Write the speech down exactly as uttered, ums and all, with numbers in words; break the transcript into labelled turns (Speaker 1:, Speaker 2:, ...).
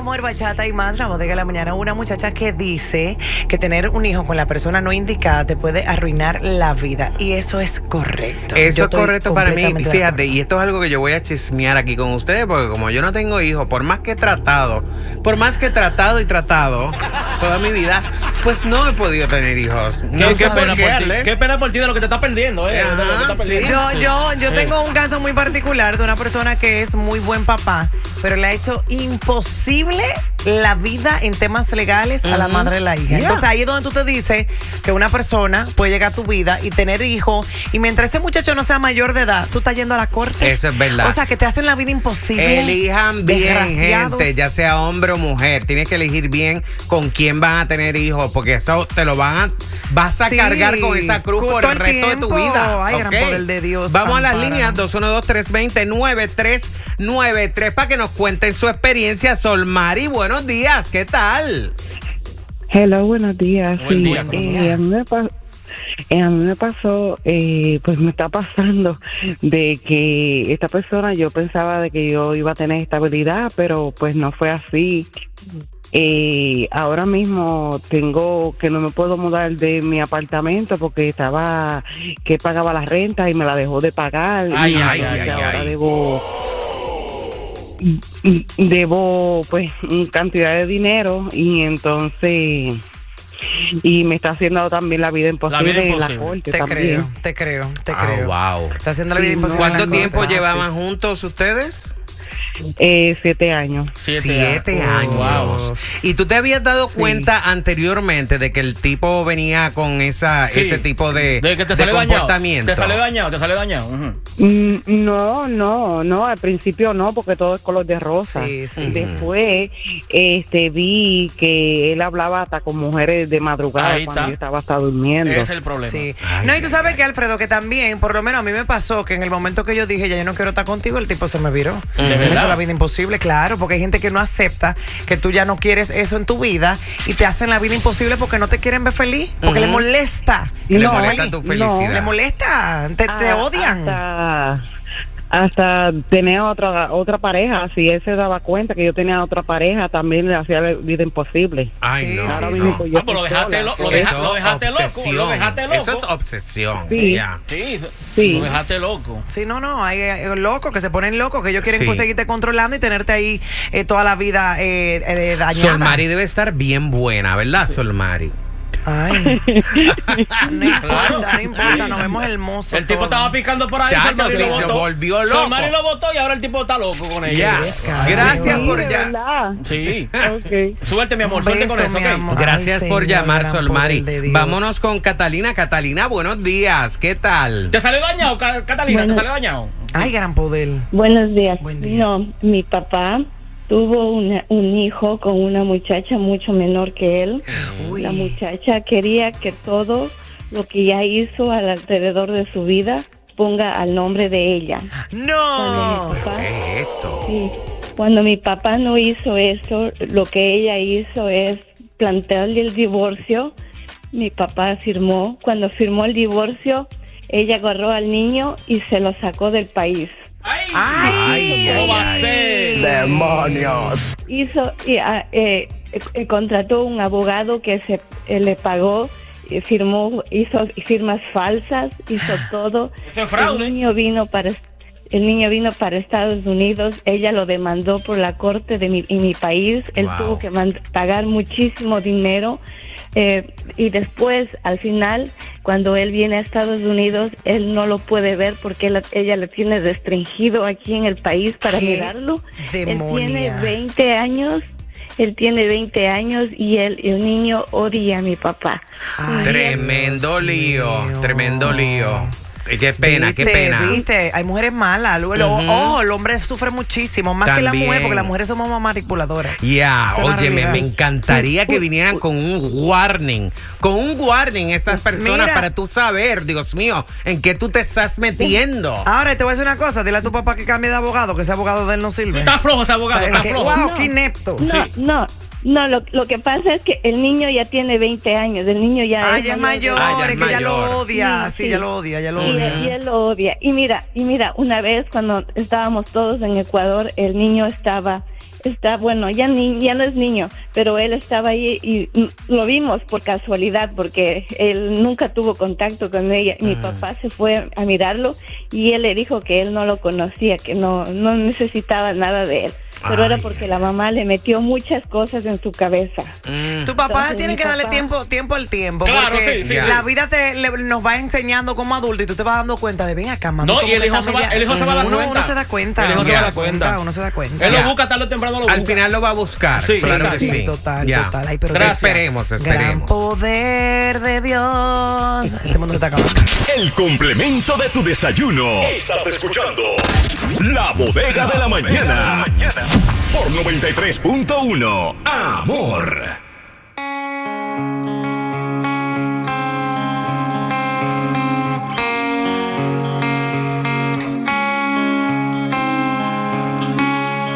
Speaker 1: amor, bachata y más, la bodega de la mañana. Una muchacha que dice que tener un hijo con la persona no indicada te puede arruinar la vida. Y eso es correcto.
Speaker 2: Eso
Speaker 1: yo
Speaker 2: es correcto para mí. Fíjate, y esto es algo que yo voy a chismear aquí con ustedes, porque como yo no tengo hijos, por más que he tratado, por más que he tratado y tratado toda mi vida, pues no he podido tener hijos. No
Speaker 3: ¿Qué,
Speaker 2: sé
Speaker 3: qué,
Speaker 2: por
Speaker 3: pena
Speaker 2: qué,
Speaker 3: por ti,
Speaker 2: Ale.
Speaker 3: qué pena por ti de lo que te estás perdiendo, eh.
Speaker 2: Ajá,
Speaker 3: de lo que estás perdiendo.
Speaker 1: Yo, yo, yo tengo un caso muy particular de una persona que es muy buen papá, pero le ha hecho imposible la vida en temas legales a la madre de la hija.
Speaker 2: Yeah.
Speaker 1: Entonces ahí es donde tú te dices que una persona puede llegar a tu vida y tener hijos, y mientras ese muchacho no sea mayor de edad, tú estás yendo a la corte.
Speaker 2: Eso es verdad.
Speaker 1: O sea, que te hacen la vida imposible.
Speaker 2: Elijan bien,
Speaker 1: Desgraciados.
Speaker 2: gente, ya sea hombre o mujer. Tienes que elegir bien con quién van a tener hijos, porque eso te lo van a, vas a
Speaker 1: Sí,
Speaker 2: cargar con esa cruz por
Speaker 1: todo
Speaker 2: el
Speaker 1: el
Speaker 2: resto de tu
Speaker 1: tiempo.
Speaker 2: vida.
Speaker 1: Ay, gran
Speaker 2: ¿ok?
Speaker 1: poder de Dios,
Speaker 2: Vamos a las
Speaker 1: ampara.
Speaker 2: líneas dos uno dos, tres dos cero, nueve tres nueve tres para que nos cuenten su experiencia. Solmari, buenos días, ¿qué tal?
Speaker 4: Hello, buenos días.
Speaker 3: Buen
Speaker 4: Sí,
Speaker 3: día,
Speaker 4: eh, a mí me pa- eh, a mí me pasó, eh, pues me está pasando de que esta persona, yo pensaba de que yo iba a tener estabilidad, pero pues no fue así. Eh, ahora mismo tengo que no me puedo mudar de mi apartamento porque estaba que pagaba la renta y me la dejó de pagar.
Speaker 3: Ay,
Speaker 4: y
Speaker 3: ay,
Speaker 4: entonces
Speaker 2: ay,
Speaker 4: ahora
Speaker 2: ay.
Speaker 4: debo debo pues una cantidad de dinero y entonces y me está haciendo también la vida imposible,
Speaker 3: vida
Speaker 4: en la
Speaker 3: imposible.
Speaker 4: corte
Speaker 1: Te
Speaker 4: también.
Speaker 1: creo, te creo, te
Speaker 2: Ah,
Speaker 1: creo.
Speaker 2: wow.
Speaker 1: Está haciendo la vida
Speaker 4: Sí,
Speaker 1: imposible. en la
Speaker 2: ¿Cuánto
Speaker 1: corte.
Speaker 2: tiempo
Speaker 4: Ah,
Speaker 2: llevaban juntos ustedes?
Speaker 4: Eh, siete años.
Speaker 2: Siete
Speaker 3: Oh,
Speaker 2: años.
Speaker 3: wow.
Speaker 2: ¿Y tú te habías dado cuenta anteriormente de que el tipo venía con esa
Speaker 3: Sí.
Speaker 2: ese tipo de,
Speaker 3: De que te
Speaker 2: de
Speaker 3: salió dañado.
Speaker 2: comportamiento?
Speaker 3: Te salió dañado, te salió dañado. Ujú.
Speaker 4: Mm, No, no, no, al principio no, porque todo es color de rosa.
Speaker 1: Sí, sí.
Speaker 4: Después este, vi que él hablaba hasta con mujeres de madrugada
Speaker 3: Ahí
Speaker 4: cuando
Speaker 3: está.
Speaker 4: yo estaba hasta durmiendo.
Speaker 3: Ese es el problema.
Speaker 1: Sí.
Speaker 2: Ay,
Speaker 1: no, y tú
Speaker 2: ay,
Speaker 1: sabes
Speaker 2: ay.
Speaker 1: que, Alfredo, que también, por lo menos a mí me pasó que en el momento que yo dije, ya yo no quiero estar contigo, el tipo se me viró.
Speaker 3: ¿De
Speaker 1: Me
Speaker 3: verdad?
Speaker 1: hizo la vida imposible, claro, porque hay gente que no acepta que tú ya no quieres eso en tu vida y te hacen la vida imposible porque no te quieren ver feliz, porque
Speaker 2: Ujú.
Speaker 1: le molesta.
Speaker 2: Le
Speaker 4: No,
Speaker 2: molesta tu
Speaker 4: no.
Speaker 2: felicidad.
Speaker 1: Le molesta, te, te
Speaker 4: Ah,
Speaker 1: odian.
Speaker 4: Hasta, hasta tenía otra otra pareja, si él se daba cuenta que yo tenía otra pareja, también le hacía la vida imposible.
Speaker 2: Ay,
Speaker 1: Sí,
Speaker 2: no.
Speaker 1: sí,
Speaker 4: Ahora
Speaker 1: sí.
Speaker 4: mismo pues, yo
Speaker 3: Ah, pues lo
Speaker 4: estoy
Speaker 3: dejaste,
Speaker 4: sola.
Speaker 3: lo, lo,
Speaker 2: Eso,
Speaker 3: deja- lo dejaste loco. Lo
Speaker 2: obsesión.
Speaker 3: dejaste loco.
Speaker 2: Eso es obsesión.
Speaker 4: Sí.
Speaker 2: Ya.
Speaker 3: Sí,
Speaker 4: Sí.
Speaker 3: lo dejaste loco.
Speaker 1: Sí, no, no, hay eh, locos que se ponen locos, que ellos quieren
Speaker 2: Sí.
Speaker 1: conseguirte controlando y tenerte ahí eh, toda la vida eh, eh, dañada.
Speaker 2: Solmari debe estar bien buena, ¿verdad, Solmari?
Speaker 1: Ay, no importa,
Speaker 3: Claro.
Speaker 1: no importa, nos vemos hermosos.
Speaker 3: El tipo
Speaker 1: todos.
Speaker 3: estaba picando por ahí.
Speaker 2: Chacho,
Speaker 3: Solmari
Speaker 2: sí,
Speaker 3: lo
Speaker 2: se
Speaker 3: botó.
Speaker 2: volvió loco.
Speaker 3: Solmari lo botó y ahora el tipo está loco con ella.
Speaker 2: Ya.
Speaker 1: eres, cabrón.
Speaker 2: Gracias
Speaker 4: Sí,
Speaker 2: por
Speaker 4: de
Speaker 2: ya.
Speaker 4: verdad.
Speaker 3: Sí.
Speaker 4: Ok.
Speaker 3: Suerte, mi amor.
Speaker 1: Un
Speaker 3: Suerte con
Speaker 1: beso,
Speaker 3: eso,
Speaker 1: mi
Speaker 3: ¿ok?
Speaker 1: amor.
Speaker 2: Gracias
Speaker 1: Ay,
Speaker 2: por
Speaker 1: señor,
Speaker 2: llamar,
Speaker 1: gran
Speaker 2: Solmari.
Speaker 1: poder de Dios.
Speaker 2: Vámonos con Catalina. Catalina, buenos días. ¿Qué tal?
Speaker 3: ¿Te salió dañado, Ca- Catalina?
Speaker 4: Bueno.
Speaker 3: ¿Te salió dañado?
Speaker 1: Ay, gran poder.
Speaker 5: Buenos días.
Speaker 1: Buen día.
Speaker 5: No, mi papá tuvo una- un hijo con una muchacha mucho menor que él.
Speaker 1: Uy.
Speaker 5: La muchacha quería que todo lo que ya hizo alrededor de su vida ponga al nombre de ella.
Speaker 1: No.
Speaker 5: Cuando mi papá,
Speaker 2: ¿Qué es esto?
Speaker 5: sí, cuando mi papá no hizo eso, lo que ella hizo es plantearle el divorcio. Mi papá firmó. Cuando firmó el divorcio, ella agarró al niño y se lo sacó del país.
Speaker 3: ¡Ay!
Speaker 2: Ay,
Speaker 3: ¿Cómo
Speaker 2: ay,
Speaker 3: va a
Speaker 2: ay.
Speaker 3: ser?
Speaker 6: ¡Demonios!
Speaker 5: Hizo y, ah, eh, eh, contrató un abogado que se eh, le pagó, eh, firmó, hizo firmas falsas, hizo todo.
Speaker 3: Eso es fraude.
Speaker 5: El niño vino para el niño vino para Estados Unidos. Ella lo demandó por la corte de mi, en mi país. Él
Speaker 2: Wow.
Speaker 5: tuvo que man- pagar muchísimo dinero. Eh, y después, al final, cuando él viene a Estados Unidos, él no lo puede ver porque él- ella le tiene restringido aquí en el país para
Speaker 1: ¡Qué
Speaker 5: mirarlo.
Speaker 1: demonia!
Speaker 5: Él tiene veinte años, él tiene veinte años y él, el niño odia a mi papá.
Speaker 1: Ay,
Speaker 2: Tremendo
Speaker 1: Dios
Speaker 2: lío,
Speaker 1: mío.
Speaker 2: tremendo lío. Eh, Qué pena, qué
Speaker 1: Viste,
Speaker 2: pena.
Speaker 1: Viste, hay mujeres malas. Lo- lo-
Speaker 2: Ujú.
Speaker 1: Ojo, el hombre sufre muchísimo, más que la
Speaker 2: También.
Speaker 1: mujer, porque las mujeres somos más manipuladoras.
Speaker 2: Ya,
Speaker 1: Esa es la
Speaker 2: oye, me,
Speaker 1: realidad.
Speaker 2: me encantaría que vinieran con un warning, con un warning estas personas
Speaker 1: Mira.
Speaker 2: para tú saber, Dios mío, en qué tú te estás metiendo.
Speaker 1: Ahora te voy a decir una cosa, dile a tu papá que cambie de abogado, que ese abogado de él no sirve.
Speaker 3: Está flojo ese abogado,
Speaker 1: Es
Speaker 3: está
Speaker 1: que-
Speaker 3: flojo.
Speaker 1: wow,
Speaker 5: No.
Speaker 1: qué inepto.
Speaker 5: No,
Speaker 3: Sí.
Speaker 5: no, No, lo, lo que pasa es que el niño ya tiene veinte años, el niño ya
Speaker 1: Ah,
Speaker 5: es
Speaker 1: ya es mayor,
Speaker 2: Ah, ya es
Speaker 1: es que ya lo
Speaker 2: mayor.
Speaker 1: odia.
Speaker 5: Sí,
Speaker 1: Sí,
Speaker 5: sí.
Speaker 1: ya lo odia, ya lo
Speaker 5: Y,
Speaker 1: odia.
Speaker 5: y él lo odia. Y mira, y mira, una vez cuando estábamos todos en Ecuador, el niño estaba, está bueno, ya ni, ya no es niño, pero él estaba ahí y mm, lo vimos por casualidad porque él nunca tuvo contacto con ella. Mi papá se fue a mirarlo y él le dijo que él no lo conocía, que no, no necesitaba nada de él. Pero
Speaker 2: Ay.
Speaker 5: era porque la mamá le metió muchas cosas en su cabeza.
Speaker 2: Mm.
Speaker 1: Tu papá
Speaker 5: Entonces,
Speaker 1: tiene
Speaker 5: mi
Speaker 1: que darle
Speaker 5: papá-
Speaker 1: tiempo, tiempo al tiempo.
Speaker 3: Claro,
Speaker 1: porque
Speaker 3: sí, sí,
Speaker 1: la
Speaker 3: sí.
Speaker 1: vida te, le- nos va enseñando como adulto y tú te vas dando cuenta de, ven acá, mamá.
Speaker 3: No,
Speaker 1: como
Speaker 3: y el
Speaker 1: que
Speaker 3: hijo
Speaker 1: está
Speaker 3: se va-
Speaker 1: media-
Speaker 3: el hijo se va a dar
Speaker 1: uno,
Speaker 3: cuenta.
Speaker 1: Uno se da cuenta.
Speaker 3: El hijo
Speaker 1: uno
Speaker 3: se va a
Speaker 1: da
Speaker 3: dar cuenta.
Speaker 1: Uno se da cuenta.
Speaker 3: Él
Speaker 2: Ya.
Speaker 3: lo busca tarde o temprano, lo busca.
Speaker 2: Al final lo va a buscar.
Speaker 3: Sí,
Speaker 2: claro que
Speaker 3: sí,
Speaker 2: sí.
Speaker 1: Total,
Speaker 2: Ya.
Speaker 1: total. Ay, pero
Speaker 3: Gracias.
Speaker 2: Esperemos,
Speaker 1: Gran
Speaker 2: esperemos.
Speaker 1: poder de Dios. Este mundo se está acabando.
Speaker 6: El complemento de tu desayuno. Estás escuchando La Bodega de la Mañana. Por noventa y tres punto uno. Amor.